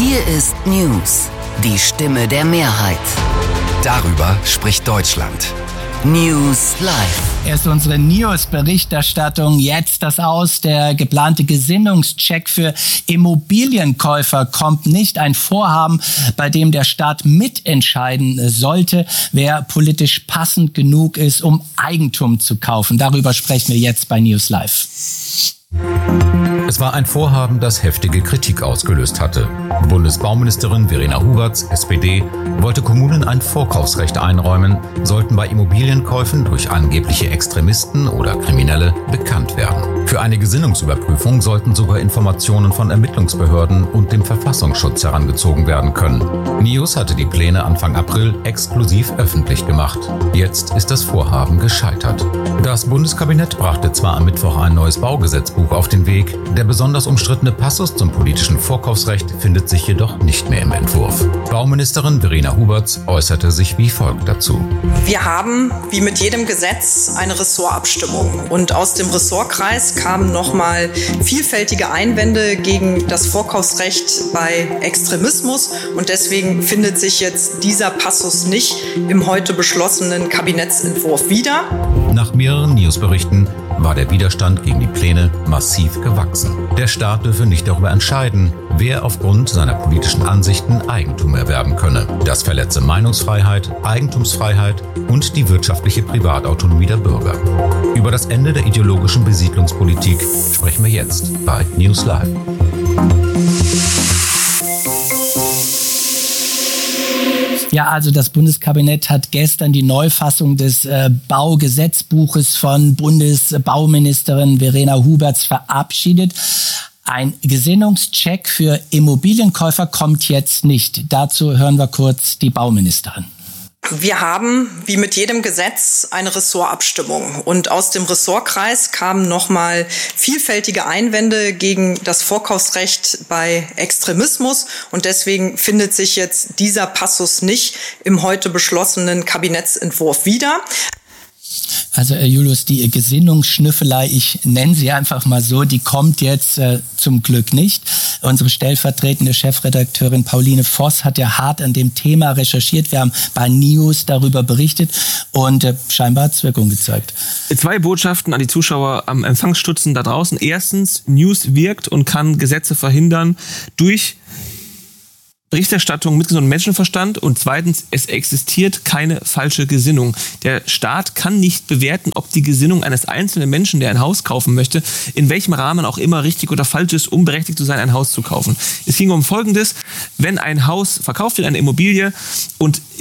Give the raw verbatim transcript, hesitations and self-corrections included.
Hier ist News, die Stimme der Mehrheit. Darüber spricht Deutschland. News Live. Erst unsere News-Berichterstattung, jetzt das Aus. Der geplante Gesinnungscheck für Immobilienkäufer kommt nicht. Ein Vorhaben, bei dem der Staat mitentscheiden sollte, wer politisch passend genug ist, um Eigentum zu kaufen. Darüber sprechen wir jetzt bei News Live. Es war ein Vorhaben, das heftige Kritik ausgelöst hatte. Bundesbauministerin Verena Huberts, S P D, wollte Kommunen ein Vorkaufsrecht einräumen, sollten bei Immobilienkäufen durch angebliche Extremisten oder Kriminelle bekannt werden. Für eine Gesinnungsüberprüfung sollten sogar Informationen von Ermittlungsbehörden und dem Verfassungsschutz herangezogen werden können. News hatte die Pläne Anfang April exklusiv öffentlich gemacht. Jetzt ist das Vorhaben gescheitert. Das Bundeskabinett brachte zwar am Mittwoch ein neues Baugesetzbuch auf den Weg, der besonders umstrittene Passus zum politischen Vorkaufsrecht findet sich jedoch nicht mehr im Entwurf. Bauministerin Verena Huberts äußerte sich wie folgt dazu. Wir haben, wie mit jedem Gesetz, eine Ressortabstimmung. Und aus dem Ressortkreis kamen nochmal vielfältige Einwände gegen das Vorkaufsrecht bei Extremismus. Und deswegen findet sich jetzt dieser Passus nicht im heute beschlossenen Kabinettsentwurf wieder. Nach mehreren Newsberichten war der Widerstand gegen die Pläne massiv gewachsen. Der Staat dürfe nicht darüber entscheiden, wer aufgrund seiner politischen Ansichten Eigentum erwerben könne. Das verletze Meinungsfreiheit, Eigentumsfreiheit und die wirtschaftliche Privatautonomie der Bürger. Über das Ende der ideologischen Besiedlungspolitik sprechen wir jetzt bei News Live. Ja, also das Bundeskabinett hat gestern die Neufassung des äh, Baugesetzbuches von Bundesbauministerin Verena Huberts verabschiedet. Ein Gesinnungscheck für Immobilienkäufer kommt jetzt nicht. Dazu hören wir kurz die Bauministerin. Wir haben, wie mit jedem Gesetz, eine Ressortabstimmung. Und aus dem Ressortkreis kamen nochmal vielfältige Einwände gegen das Vorkaufsrecht bei Extremismus. Und deswegen findet sich jetzt dieser Passus nicht im heute beschlossenen Kabinettsentwurf wieder. Also Herr Julius, die Gesinnungsschnüffelei, ich nenne sie einfach mal so, die kommt jetzt äh, zum Glück nicht. Unsere stellvertretende Chefredakteurin Pauline Voss hat ja hart an dem Thema recherchiert. Wir haben bei News darüber berichtet und äh, scheinbar hat es Wirkung gezeigt. Zwei Botschaften an die Zuschauer am Empfangsstutzen da draußen. Erstens, News wirkt und kann Gesetze verhindern durch Berichterstattung mit gesundem Menschenverstand, und zweitens, es existiert keine falsche Gesinnung. Der Staat kann nicht bewerten, ob die Gesinnung eines einzelnen Menschen, der ein Haus kaufen möchte, in welchem Rahmen auch immer richtig oder falsch ist, um berechtigt zu sein, ein Haus zu kaufen. Es ging um Folgendes: Wenn ein Haus verkauft wird, eine Immobilie, und